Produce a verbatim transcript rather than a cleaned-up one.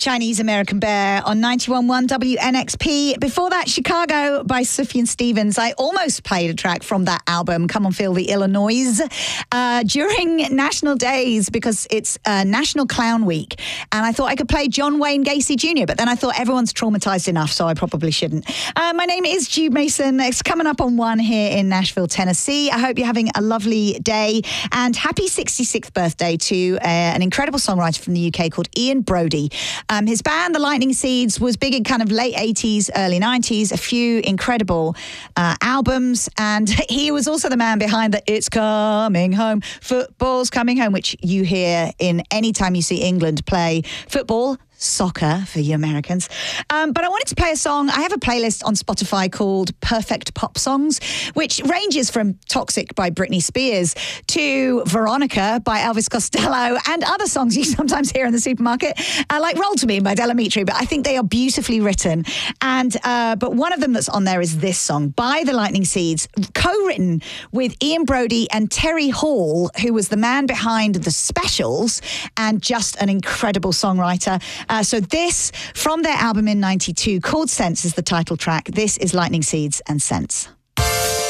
Chinese American Bear on ninety-one point one W N X P. Before that, Chicago by Sufjan Stevens. I almost played a track from that album, Come on Feel the Illinois, uh, during National Days because it's uh, National Clown Week. And I thought I could play John Wayne Gacy Junior, but then I thought everyone's traumatized enough, so I probably shouldn't. Uh, my name is Jude Mason. It's coming up on one here in Nashville, Tennessee. I hope you're having a lovely day. And happy sixty-sixth birthday to uh, an incredible songwriter from the U K called Ian Broudie. Um, his band, The Lightning Seeds, was big in kind of late eighties, early nineties, a few incredible uh, albums. And he was also the man behind the It's Coming Home, Football's Coming Home, which you hear in any time you see England play football. Soccer for you Americans. Um, but I wanted to play a song. I have a playlist on Spotify called Perfect Pop Songs, which ranges from Toxic by Britney Spears to Veronica by Elvis Costello and other songs you sometimes hear in the supermarket, uh, like Roll to Me by Del Amitri. But I think they are beautifully written. And uh, but one of them that's on there is this song by The Lightning Seeds, co-written with Ian Broudie and Terry Hall, who was the man behind The Specials and just an incredible songwriter. Uh, so this, from their album in ninety-two, called Sense, is the title track. This is Lightning Seeds and Sense.